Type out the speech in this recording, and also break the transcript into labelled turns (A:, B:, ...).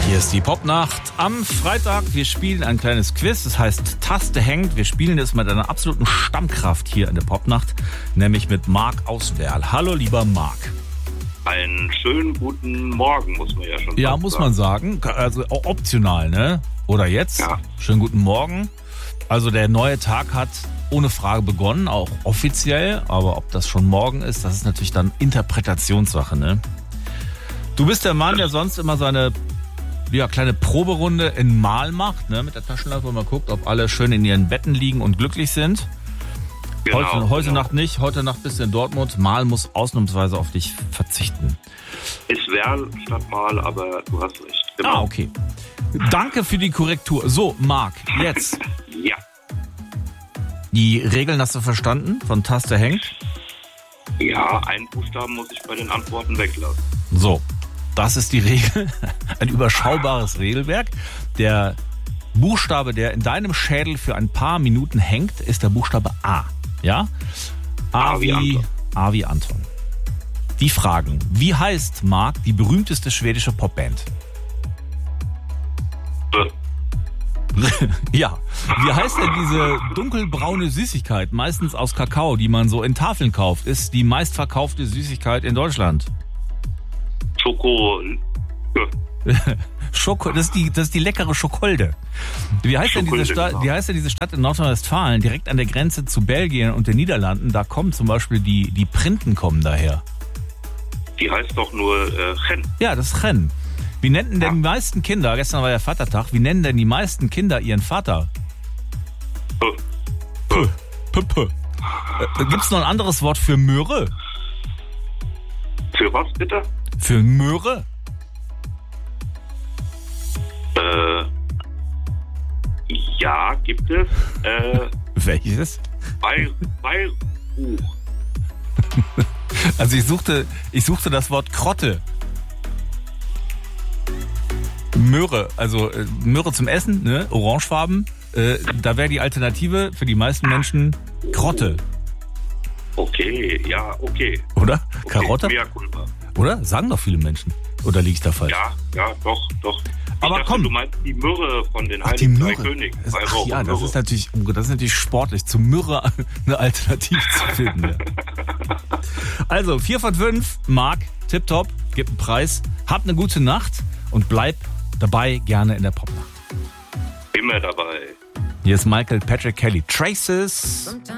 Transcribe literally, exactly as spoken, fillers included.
A: Hier ist die Popnacht am Freitag. Wir spielen ein kleines Quiz, das heißt Taste hängt. Wir spielen es mit einer absoluten Stammkraft hier in der Popnacht, nämlich mit Marc aus Werl. Hallo, lieber Marc.
B: Einen schönen guten Morgen, muss man ja schon sagen.
A: Ja, muss man sagen. Also optional, ne? Oder jetzt?
B: Ja.
A: Schönen guten Morgen. Also der neue Tag hat ohne Frage begonnen, auch offiziell. Aber ob das schon morgen ist, das ist natürlich dann Interpretationssache, ne? Du bist der Mann, der sonst immer seine ja, kleine Proberunde in Mal macht, ne? Mit der Taschenlampe, wo man guckt, ob alle schön in ihren Betten liegen und glücklich sind.
B: Genau,
A: heute heute
B: genau.
A: Nacht nicht, heute Nacht bist du in Dortmund. Mal muss ausnahmsweise auf dich verzichten.
B: Ist Werl statt Mal, aber du hast recht. Genau.
A: Ah, okay. Danke für die Korrektur. So, Marc, jetzt.
B: Ja.
A: Die Regeln hast du verstanden von Taste hängt?
B: Ja, einen Buchstaben muss ich bei den Antworten weglassen.
A: So, das ist die Regel. Ein überschaubares Regelwerk. Der Buchstabe, der in deinem Schädel für ein paar Minuten hängt, ist der Buchstabe A. Ja? A,
B: A wie
A: wie
B: Anton.
A: A wie Anton. Die Fragen. Wie heißt, Marc, die berühmteste schwedische Popband?
B: Äh,
A: Ja. Wie heißt denn diese dunkelbraune Süßigkeit, meistens aus Kakao, die man so in Tafeln kauft? Ist die meistverkaufte Süßigkeit in Deutschland?
B: Schoko. Äh,
A: Schoko, das ist die, das ist die leckere Schokolde. Wie heißt denn diese
B: Schokolde,
A: Stadt,
B: genau.
A: wie heißt denn diese Stadt in Nordrhein-Westfalen, direkt an der Grenze zu Belgien und den Niederlanden? Da kommen zum Beispiel die, die Printen kommen daher.
B: Die heißt doch nur äh, Chen.
A: Ja, das ist Ren. Wie nennen denn
B: Ja.
A: die meisten Kinder, gestern war ja Vatertag, wie nennen denn die meisten Kinder ihren Vater?
B: Äh,
A: Pö, pö, pö. Äh, gibt's noch ein anderes Wort für Möhre?
B: Für was bitte?
A: Für Möhre?
B: Äh, ja, gibt es. Äh,
A: Welches?
B: bei, bei, uh,
A: Also ich suchte, ich suchte das Wort Krotte. Möhre, also äh, Möhre zum Essen, ne? Orangefarben. Äh, da wäre die Alternative für die meisten Menschen Krotte,
B: okay, ja, okay.
A: oder?
B: okay.
A: Karotte?
B: Mea culpa.
A: Oder? Sagen doch viele Menschen. Oder liege ich da falsch?
B: Ja, ja, doch, doch.
A: Aber
B: ich dachte,
A: komm.
B: Du meinst die Myrrhe von den
A: Ach, die
B: Heiligen Drei
A: Myrrhe.
B: Königen.
A: Das,
B: Bei
A: ach
B: Rauch
A: ja,
B: und
A: das
B: Myrrhe.
A: ist natürlich, oh, das ist natürlich sportlich, zur Myrrhe eine Alternative zu finden. Ja. Also, vier von fünf, Marc, tipptopp, gib einen Preis, hab eine gute Nacht und bleib dabei gerne in der Popnacht.
B: Immer dabei.
A: Hier ist Michael Patrick Kelly. Traces.